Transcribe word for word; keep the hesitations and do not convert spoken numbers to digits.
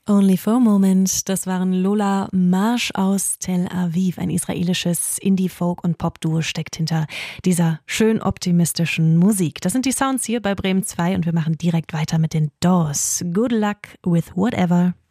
Only for a Moment, das waren Lola Marsch aus Tel Aviv. Ein israelisches Indie-Folk- und Pop-Duo steckt hinter dieser schön optimistischen Musik. Das sind die Sounds hier bei Bremen zwei und wir machen direkt weiter mit den Doors. Good luck with whatever.